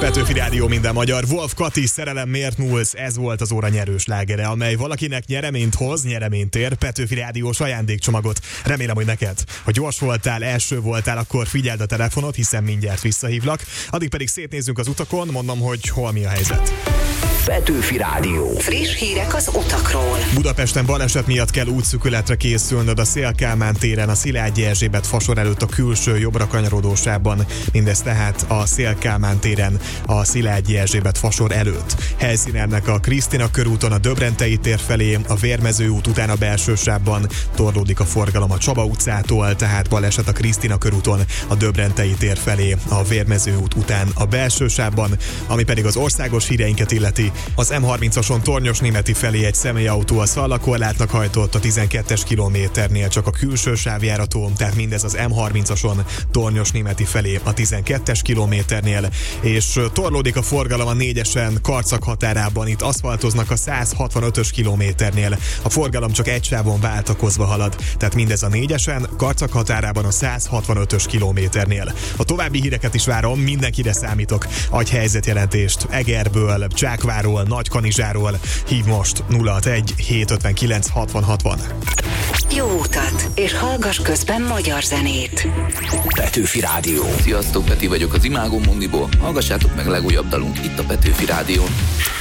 Petőfi Rádió, minden magyar. Wolf Kati, Szerelem miért múlsz? Ez volt az óra nyerős slágere, amely valakinek nyereményt hoz, nyereményt ér. Petőfi Rádiós ajándékcsomagot. Remélem, hogy neked. Ha gyors voltál, első voltál, akkor figyeld a telefonot, hiszen mindjárt visszahívlak. Addig pedig szétnézzünk az utakon, mondom, hogy hol mi a helyzet. Petőfi Rádió. Friss hírek az utakról. Budapesten baleset miatt kell útszűkületre készülnöd a Széll-Kálmán téren, a Szilágyi Erzsébet fasor előtt a külső jobbra kanyarodósában. Mindez tehát a Széll-Kálmán téren, a Szilágyi Erzsébet fasor előtt. Helyszínelnek a Krisztina körúton a Döbrentei tér felé, a Vérmező út után a belsősávban torlódik a forgalom a Csaba utcától, tehát baleset a Krisztina körúton a Döbrentei tér felé, a Vérmező út után a belsősávban, ami pedig az országos híreinket illeti. Az M30-ason Tornyosnémeti felé egy személyautó a szallakorlátnak hajtott a 12-es kilométernél, csak a külső sávjárató, tehát mindez az M30-ason Tornyosnémeti felé a 12-es kilométernél, és torlódik a forgalom a 4-esen Karcag határában, itt aszfaltoznak a 165-ös kilométernél. A forgalom csak egy sávon váltakozva halad, tehát mindez a 4-esen Karcag határában a 165-ös kilométernél. A további híreket is várom, mindenkire számítok. Adj helyzetjelentést Egerből, Csákváról, Nagykanizsáról. Hív most 061 759 60 60. Jó utat, és hallgass közben magyar zenét. Petőfi Rádió. Sziasztok, Peti vagyok az Imágó Mondiból. Hallgassátok meg legújabb dalunk itt a Petőfi Rádión.